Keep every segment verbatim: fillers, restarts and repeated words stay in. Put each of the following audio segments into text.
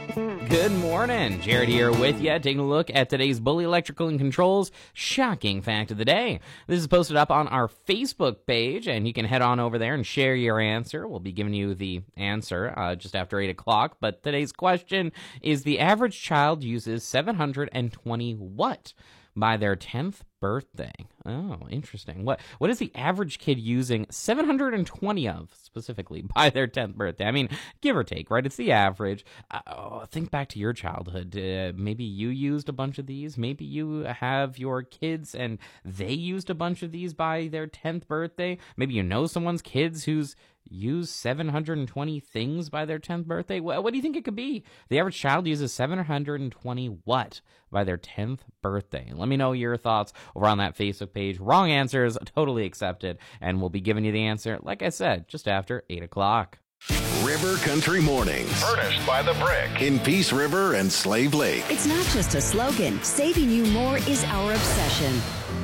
Good morning. Jared here with you, taking a look at today's Bully Electrical and Controls shocking fact of the day. This is posted up on our Facebook page, and you can head on over there and share your answer. We'll be giving you the answer uh, just after eight o'clock, but today's question is: the average child uses seven hundred twenty what by their tenth birthday? Oh, interesting. What what is the average kid using seven hundred twenty of, specifically, by their tenth birthday? I mean, give or take, right? It's the average. Uh, oh, think back to your childhood. Uh, maybe you used a bunch of these. Maybe you have your kids and they used a bunch of these by their tenth birthday. Maybe you know someone's kids who's use seven hundred twenty things by their tenth birthday. What, what do you think it could be? The average child uses seven hundred twenty what by their tenth birthday? Let me know your thoughts over on that Facebook page. Wrong answers, totally accepted, and we'll be giving you the answer, like I said, just after eight o'clock. River Country Mornings. Furnished by The Brick. In Peace River and Slave Lake. It's not just a slogan. Saving you more is our obsession.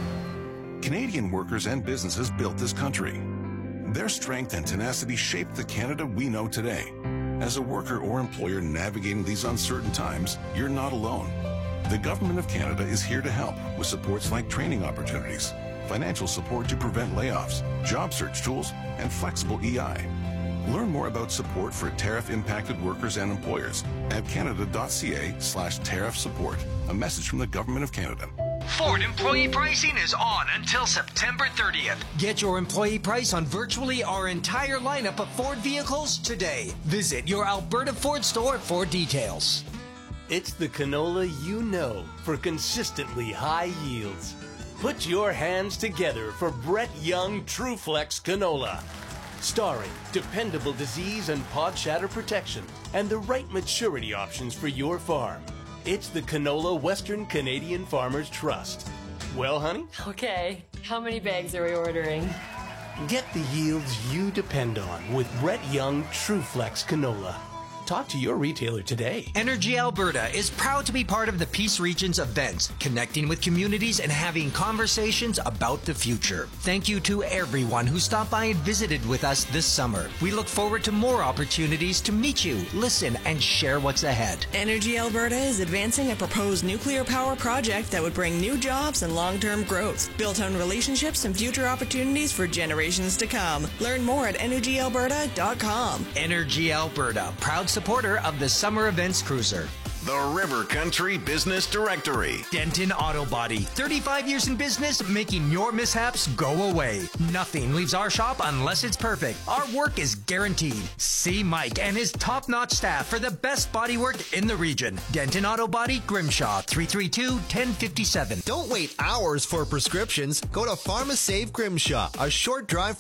Canadian workers and businesses built this country. Their strength and tenacity shaped the Canada we know today. As a worker or employer navigating these uncertain times, you're not alone. The Government of Canada is here to help with supports like training opportunities, financial support to prevent layoffs, job search tools, and flexible E I. Learn more about support for tariff-impacted workers and employers at canada.ca slash tariff support. A message from the Government of Canada. Ford employee pricing is on until September thirtieth. Get your employee price on virtually our entire lineup of Ford vehicles today. Visit your Alberta Ford store for details. It's the canola you know for consistently high yields. Put your hands together for Brett Young TrueFlex Canola. Starring dependable disease and pod shatter protection and the right maturity options for your farm. It's the Canola Western Canadian Farmers Trust. Well, honey? Okay, how many bags are we ordering? Get the yields you depend on with Brett Young TrueFlex Canola. Talk to your retailer today. Energy Alberta is proud to be part of the Peace Region's events, connecting with communities and having conversations about the future. Thank you to everyone who stopped by and visited with us this summer. We look forward to more opportunities to meet you, listen, and share what's ahead. Energy Alberta is advancing a proposed nuclear power project that would bring new jobs and long-term growth, built on relationships and future opportunities for generations to come. Learn more at energy alberta dot com. Energy Alberta, proud supporter of the Summer Events Cruiser. The River Country Business Directory. Denton Auto Body. thirty-five years in business, making your mishaps go away. Nothing leaves our shop unless it's perfect. Our work is guaranteed. See Mike and his top-notch staff for the best body work in the region. Denton Auto Body, Grimshaw, three three two, one zero five seven. Don't wait hours for prescriptions. Go to PharmaSave Grimshaw, a short drive